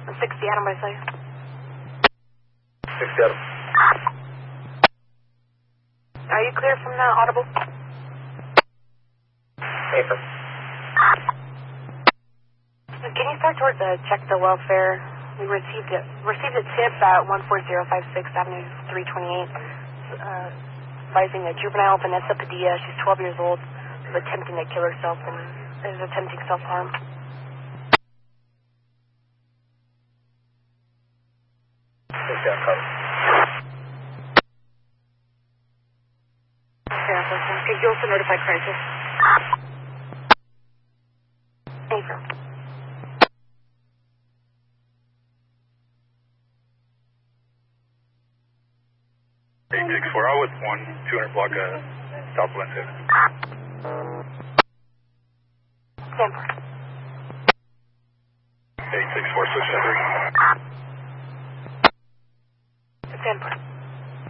6 Seattle, by say. 6 Seattle. Are you clear from the audible? Paper. Can you start towards check the welfare? We received a tip at 14056 Avenue 328, advising a juvenile Vanessa Padilla. She's 12 years old, is attempting to kill herself and is attempting self-harm. Could you also notify crisis? April. 864, I was 200 block South Valencia. Stanford. 864, switch to 3. Stanford.